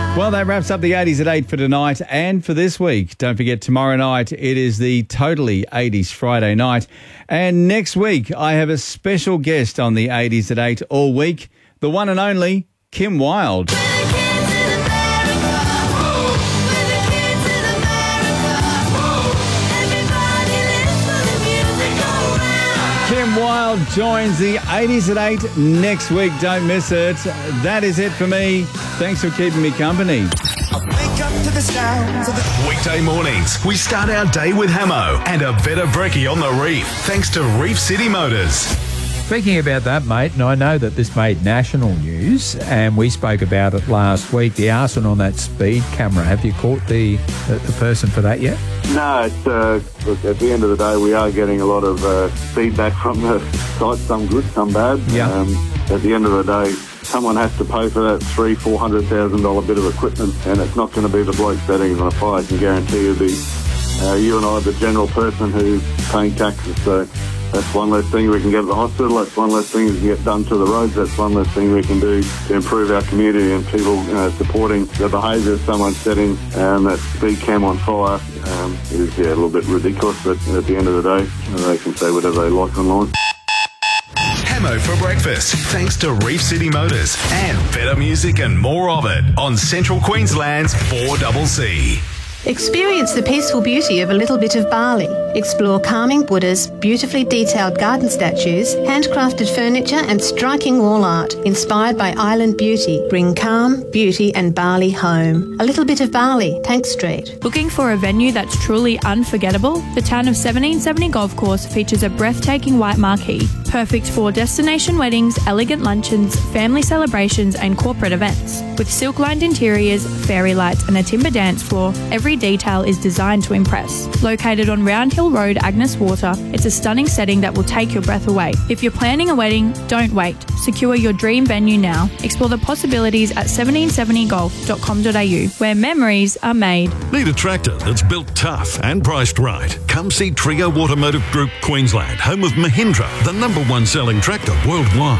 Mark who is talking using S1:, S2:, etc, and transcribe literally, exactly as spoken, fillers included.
S1: Well, that wraps up the eighties at eight for tonight and for this week. Don't forget, tomorrow night it is the Totally eighties Friday night. And next week I have a special guest on the eighties at eight all week, the one and only Kim Wilde. Kim Wilde joins the eighties at eight next week. Don't miss it. That is it for me. Thanks for keeping me company.
S2: Weekday mornings, we start our day with Hamo and a better brekkie on the reef, thanks to Reef City Motors.
S3: Speaking about that, mate, and I know that this made national news, and we spoke about it last week, the arson on that speed camera. Have you caught the the, the person for that yet?
S4: No, it's, uh, look, at the end of the day, we are getting a lot of uh, feedback from the site, some good, some bad.
S3: Yeah.
S4: Um, at the end of the day, someone has to pay for that three, four hundred thousand dollar bit of equipment, and it's not going to be the bloke setting on a fire. I can guarantee you, be uh, you and I, the general person who's paying taxes. So that's one less thing we can get at the hospital. That's one less thing we can get done to the roads. That's one less thing we can do to improve our community and people uh, supporting the behaviour of someone setting um, that speed cam on fire. Um, is yeah, a little bit ridiculous, but at the end of the day, they can say whatever they like online.
S2: Hamo for breakfast, thanks to Reef City Motors and better music and more of it on Central Queensland's four C C.
S5: Experience the peaceful beauty of a little bit of Bali. Explore calming Buddhas, beautifully detailed garden statues, handcrafted furniture and striking wall art inspired by island beauty. Bring calm, beauty and Bali home. A little bit of Bali, Tank Street.
S6: Looking for a venue that's truly unforgettable? The town of seventeen seventy Golf Course features a breathtaking white marquee, perfect for destination weddings, elegant luncheons, family celebrations and corporate events. With silk-lined interiors, fairy lights and a timber dance floor, every detail is designed to impress. Located on Round Hill Road, Agnes Water, it's a stunning setting that will take your breath away. If you're planning a wedding, don't wait. Secure your dream venue now. Explore the possibilities at seventeen seventy golf dot com dot a u, where memories are made.
S7: Need a tractor that's built tough and priced right? Come see Trio Automotive Group Queensland, home of Mahindra, the number one selling tractor worldwide.